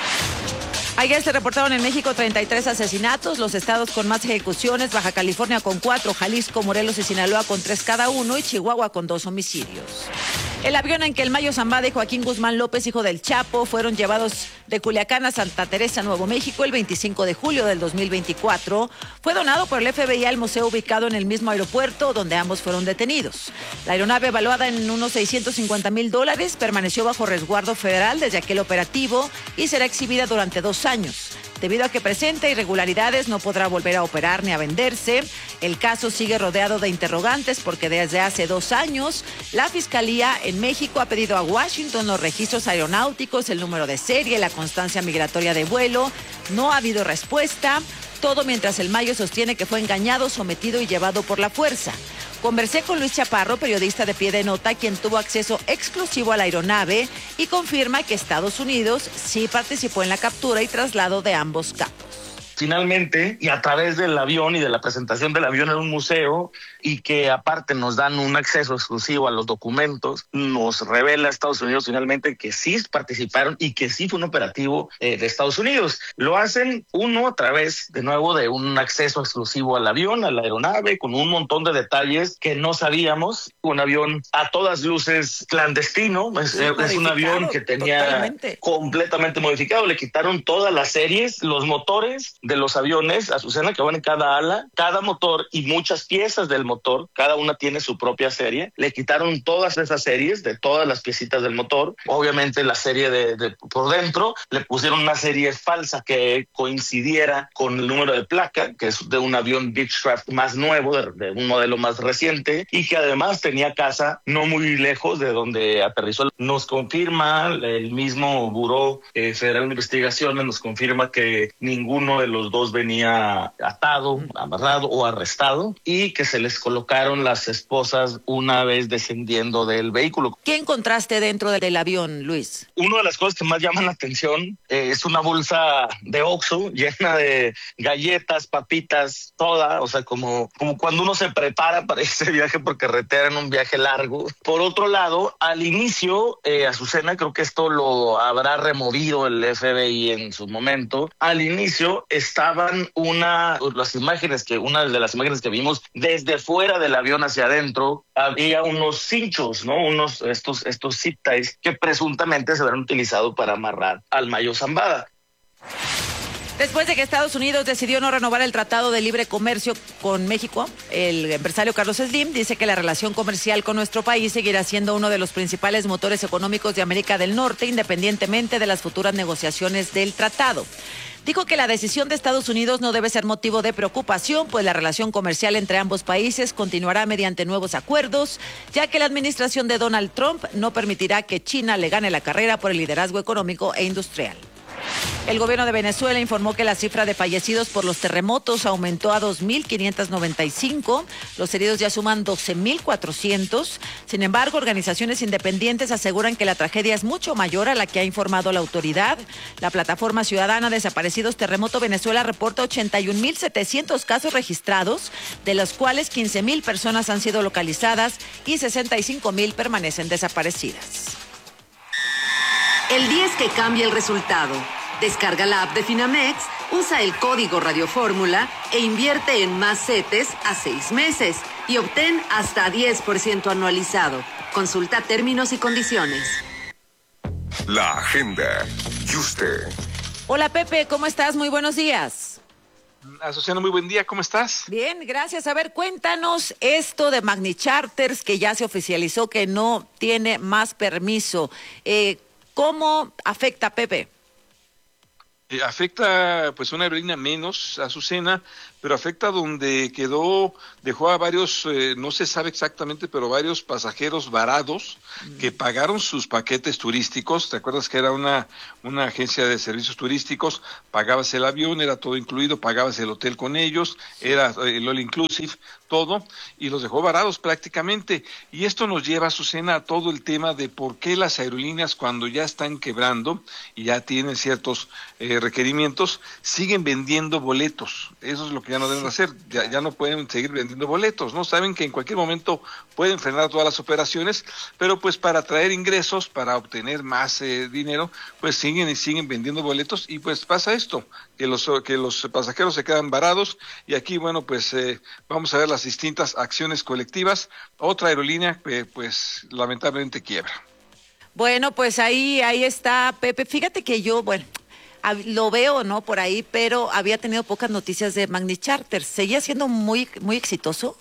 Ayer se reportaron en México 33 asesinatos, los estados con más ejecuciones, Baja California con 4, Jalisco, Morelos y Sinaloa con 3 cada uno y Chihuahua con 2 homicidios. El avión en que el Mayo Zambada y Joaquín Guzmán López, hijo del Chapo, fueron llevados de Culiacán a Santa Teresa, Nuevo México, el 25 de julio del 2024, fue donado por el FBI al museo ubicado en el mismo aeropuerto donde ambos fueron detenidos. La aeronave, evaluada en unos $650,000, permaneció bajo resguardo federal desde aquel operativo y será exhibida durante 2 años. Debido a que presenta irregularidades, no podrá volver a operar ni a venderse. El caso sigue rodeado de interrogantes porque desde hace 2 años la Fiscalía en México ha pedido a Washington los registros aeronáuticos, el número de serie, la constancia migratoria de vuelo. No ha habido respuesta. Todo mientras el Mayo sostiene que fue engañado, sometido y llevado por la fuerza. Conversé con Luis Chaparro, periodista de Pie de Nota, quien tuvo acceso exclusivo a la aeronave y confirma que Estados Unidos sí participó en la captura y traslado de ambos capos. Finalmente, y a través del avión y de la presentación del avión en un museo, y que aparte nos dan un acceso exclusivo a los documentos, nos revela Estados Unidos finalmente que sí participaron y que sí fue un operativo de Estados Unidos. Lo hacen a través, de nuevo, de un acceso exclusivo al avión, a la aeronave, con un montón de detalles que no sabíamos. Un avión a todas luces clandestino, es un avión que tenía completamente modificado. Le quitaron todas las series, los motores de los aviones, Azucena, que van en cada ala, cada motor y muchas piezas del motor, cada una tiene su propia serie. Le quitaron todas esas series de todas las piecitas del motor. Obviamente la serie de por dentro, le pusieron una serie falsa que coincidiera con el número de placa, que es de un avión Beechcraft más nuevo, de un modelo más reciente, y que además tenía casa no muy lejos de donde aterrizó. Nos confirma el mismo Buró Federal de Investigaciones, nos confirma que ninguno de los 2 venía atado, amarrado o arrestado, y que se les colocaron las esposas una vez descendiendo del vehículo. ¿Qué encontraste dentro del avión, Luis? Una de las cosas que más llaman la atención es una bolsa de Oxxo llena de galletas, papitas, toda, o sea, como cuando uno se prepara para ese viaje por carretera en un viaje largo. Por otro lado, al inicio, Azucena, creo que esto lo habrá removido el FBI en su momento, al inicio estaban una de las imágenes que vimos desde fuera del avión hacia adentro, había unos cinchos, ¿no? Estos zip ties que presuntamente se habrán utilizado para amarrar al Mayo Zambada. Después de que Estados Unidos decidió no renovar el Tratado de Libre Comercio con México, el empresario Carlos Slim dice que la relación comercial con nuestro país seguirá siendo uno de los principales motores económicos de América del Norte, independientemente de las futuras negociaciones del tratado. Dijo que la decisión de Estados Unidos no debe ser motivo de preocupación, pues la relación comercial entre ambos países continuará mediante nuevos acuerdos, ya que la administración de Donald Trump no permitirá que China le gane la carrera por el liderazgo económico e industrial. El gobierno de Venezuela informó que la cifra de fallecidos por los terremotos aumentó a 2.595. Los heridos ya suman 12.400. Sin embargo, organizaciones independientes aseguran que la tragedia es mucho mayor a la que ha informado la autoridad. La plataforma ciudadana Desaparecidos Terremoto Venezuela reporta 81.700 casos registrados, de los cuales 15.000 personas han sido localizadas y 65.000 permanecen desaparecidas. El 10 que cambia el resultado. Descarga la app de Finamex, usa el código Radio Fórmula e invierte en más CETES a 6 meses y obtén hasta 10% anualizado. Consulta términos y condiciones. La agenda. Y usted. Hola Pepe, ¿cómo estás? Muy buenos días. Azucena, muy buen día, ¿cómo estás? Bien, gracias. A ver, cuéntanos esto de Magni Charters, que ya se oficializó que no tiene más permiso. ¿Cómo afecta, Pepe? Afecta pues una aerolínea menos, Azucena, pero afecta donde dejó a varios, no se sabe exactamente, pero varios pasajeros varados que pagaron sus paquetes turísticos. ¿Te acuerdas que era una agencia de servicios turísticos? Pagabas el avión, era todo incluido, pagabas el hotel con ellos, era el all inclusive, todo, y los dejó varados prácticamente. Y esto nos lleva, Azucena, a todo el tema de por qué las aerolíneas, cuando ya están quebrando y ya tienen ciertos requerimientos, siguen vendiendo boletos. Eso es lo que ya no deben hacer, ya no pueden seguir vendiendo boletos, ¿no? Saben que en cualquier momento pueden frenar todas las operaciones, pero pues para traer ingresos, para obtener más dinero, pues siguen vendiendo boletos, y pues pasa esto, que los pasajeros se quedan varados. Y aquí, bueno, pues vamos a ver las distintas acciones colectivas. Otra aerolínea pues lamentablemente quiebra. Bueno, pues ahí está, Pepe. Fíjate que yo, bueno, lo veo, ¿no? Por ahí, pero había tenido pocas noticias de Magni Charters. ¿Seguía siendo muy, muy exitoso?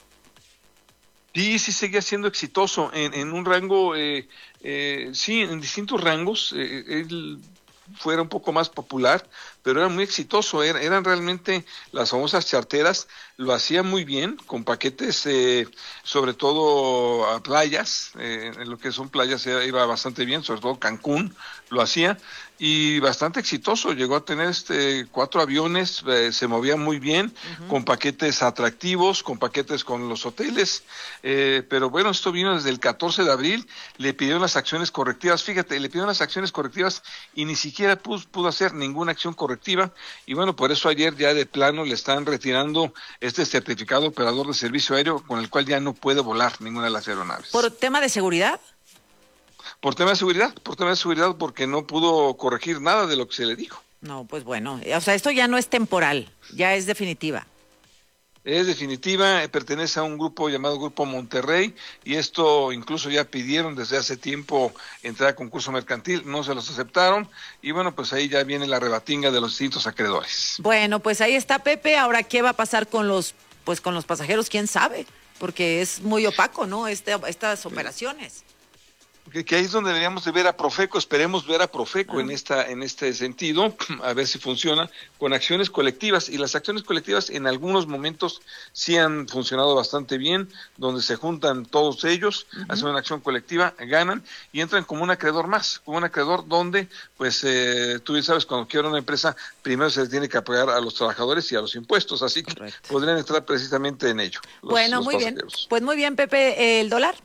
Sí, seguía siendo exitoso en un rango, sí, en distintos rangos. Él fuera un poco más popular, pero era muy exitoso. Eran realmente las famosas charteras, lo hacía muy bien, con paquetes sobre todo a playas, en lo que son playas iba bastante bien, sobre todo Cancún lo hacía, y bastante exitoso. Llegó a tener 4 aviones, se movía muy bien, con paquetes atractivos, con paquetes con los hoteles, pero bueno, esto vino desde el 14 de abril, le pidieron las acciones correctivas. Fíjate, le pidieron las acciones correctivas y ni siquiera pudo hacer ninguna acción correctiva, y bueno, por eso ayer ya de plano le están retirando este certificado operador de servicio aéreo, con el cual ya no puede volar ninguna de las aeronaves. ¿Por tema de seguridad? Por tema de seguridad, porque no pudo corregir nada de lo que se le dijo. No, pues bueno, o sea, esto ya no es temporal, ya es definitiva. Es definitiva, pertenece a un grupo llamado Grupo Monterrey, y esto incluso ya pidieron desde hace tiempo entrar a concurso mercantil, no se los aceptaron, y bueno, pues ahí ya viene la rebatinga de los distintos acreedores. Bueno, pues ahí está, Pepe. Ahora, ¿qué va a pasar con los pasajeros? ¿Quién sabe? Porque es muy opaco, ¿no? Estas operaciones. Que ahí es donde deberíamos de ver a Profeco. Esperemos ver a Profeco en este sentido, a ver si funciona, con acciones colectivas. Y las acciones colectivas en algunos momentos sí han funcionado bastante bien, donde se juntan todos ellos, hacen una acción colectiva, ganan y entran como un acreedor más, como un acreedor donde, pues, tú bien sabes, cuando quiebra una empresa, primero se les tiene que pagar a los trabajadores y a los impuestos, así que podrían entrar precisamente en ello. Bueno, muy bien. Pues muy bien, Pepe. ¿El dólar?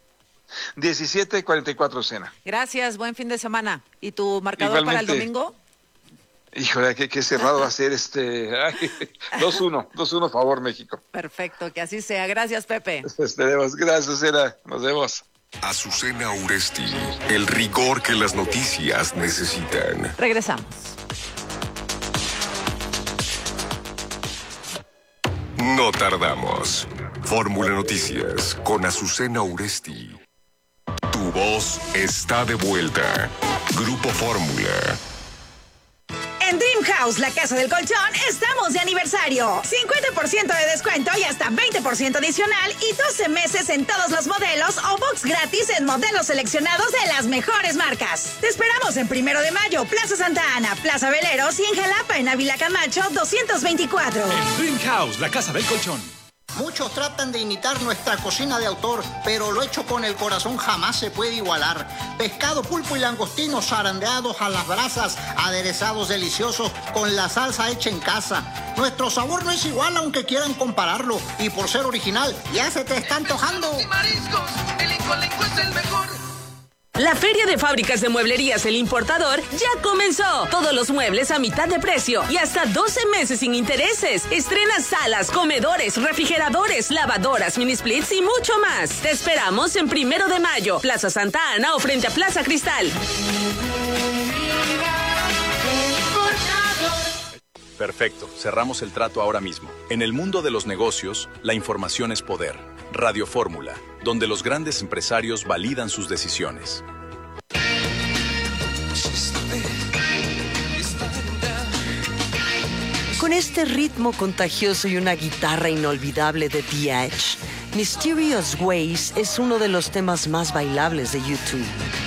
17.44, Cena. Gracias, buen fin de semana. ¿Y tu marcador igualmente para el domingo? Híjole, qué cerrado va a ser 2-1 favor México. Perfecto, que así sea. Gracias, Pepe. Gracias, Cena. Nos vemos. Azucena Uresti, el rigor que las noticias necesitan. Regresamos. No tardamos. Fórmula Noticias con Azucena Uresti. Tu voz está de vuelta. Grupo Fórmula. En Dream House, la casa del colchón, estamos de aniversario. 50% de descuento y hasta 20% adicional y 12 meses en todos los modelos o box gratis en modelos seleccionados de las mejores marcas. Te esperamos en 1 de Mayo, Plaza Santa Ana, Plaza Veleros y en Jalapa, en Ávila Camacho, 224. En Dream House, la casa del colchón. Muchos tratan de imitar nuestra cocina de autor, pero lo hecho con el corazón jamás se puede igualar. Pescado, pulpo y langostinos zarandeados a las brasas, aderezados deliciosos con la salsa hecha en casa. Nuestro sabor no es igual aunque quieran compararlo, y por ser original ya se te está antojando. Mariscos, el Incolenco es el mejor. La Feria de Fábricas de Mueblerías El Importador ya comenzó. Todos los muebles a mitad de precio y hasta 12 meses sin intereses. Estrena salas, comedores, refrigeradores, lavadoras, mini splits y mucho más. Te esperamos en 1 de Mayo, Plaza Santa Ana o frente a Plaza Cristal. Perfecto, cerramos el trato ahora mismo. En el mundo de los negocios, la información es poder. Radio Fórmula, donde los grandes empresarios validan sus decisiones. Con este ritmo contagioso y una guitarra inolvidable de The Edge, Mysterious Ways es uno de los temas más bailables de U2.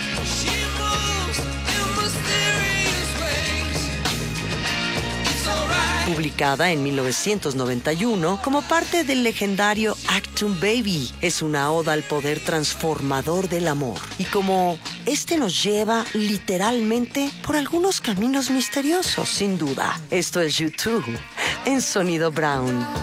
Publicada en 1991 como parte del legendario Achtung Baby, es una oda al poder transformador del amor. Y como este nos lleva literalmente por algunos caminos misteriosos, sin duda. Esto es U2 en Sonido Brown.